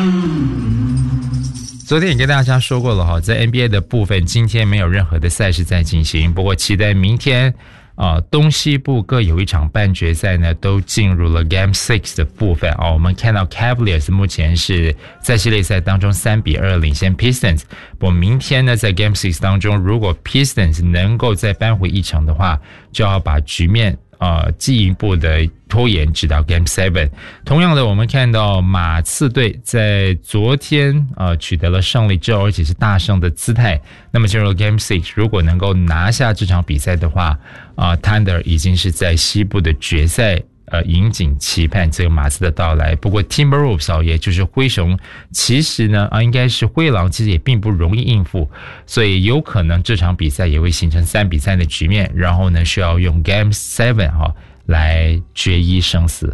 昨天也跟大家说过了哈，在 NBA 的部分，今天没有任何的赛事在进行，不过期待明天东西部各有一场半决赛呢，都进入了 Game 6的部分啊。我们看到 Cavaliers 目前是在系列赛当中3-2领先 Pistons。不过明天呢，在 Game 6当中，如果 Pistons 能够再扳回一城的话，就要把局面进一步的拖延直到 Game 7。同样的，我们看到马刺队在昨天取得了胜利之后，而且是大胜的姿态。那么进入 Game 6，如果能够拿下这场比赛的话Thunder 已经是在西部的决赛引颈期盼这个马刺的到来。不过 Timberwolves 也就是灰熊，其实呢应该是灰狼，其实也并不容易应付，所以有可能这场比赛也会形成3-3的局面，然后呢需要用 Game 7来决一生死。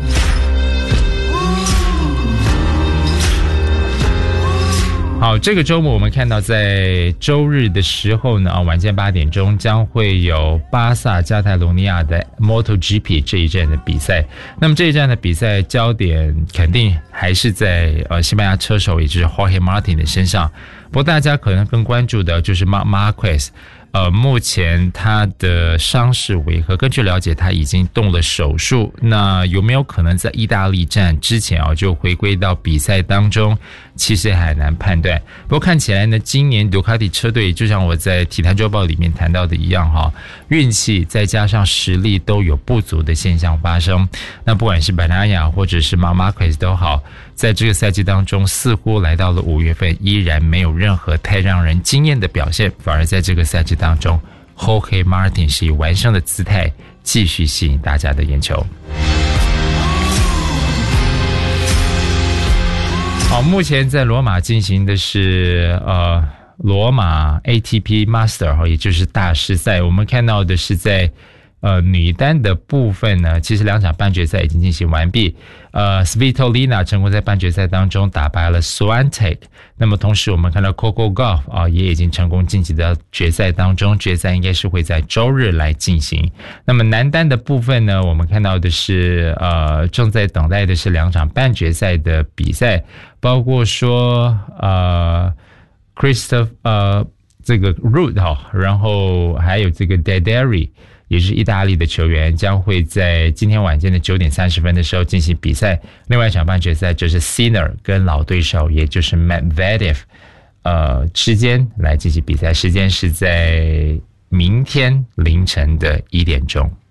好，这个周末我们看到在周日的时候呢晚间8点钟将会有巴萨加泰罗尼亚的 MotoGP 这一站的比赛。那么这一站的比赛焦点肯定还是在西班牙车手也就是 Jorge Martin 的身上，不过大家可能更关注的就是 Marquez。目前他的伤势为何？根据了解，他已经动了手术。那有没有可能在意大利站之前就回归到比赛当中？其实还难判断。不过看起来呢，今年杜卡迪车队就像我在体坛周报里面谈到的一样运气再加上实力都有不足的现象发生。那不管是板纳亚或者是Marquez都好，在这个赛季当中，似乎来到了5月份，依然没有任何太让人惊艳的表现，反而在这个赛季当中 Jorge Martin 是以完胜的姿态继续吸引大家的眼球。好，目前在罗马进行的是罗马 ATP Master 也就是大师赛。我们看到的是在女单的部分呢，其实2场半决赛已经进行完毕。Svitolina 成功在半决赛当中打败了 Swiatek。那么同时我们看到 Coco Gauff 也已经成功晋级到决赛当中，决赛应该是会在周日来进行。那么男单的部分呢，我们看到的是正在等待的是2场半决赛的比赛，包括说Christoph 这个 Ruud 然后还有这个 Dederi。也是意大利的球员，将会在今天晚间的9点30分的时候进行比赛。另外一场半决赛就是 Sinner 跟老对手也就是 Medvedev 之间来进行比赛，时间是在明天凌晨的1点钟。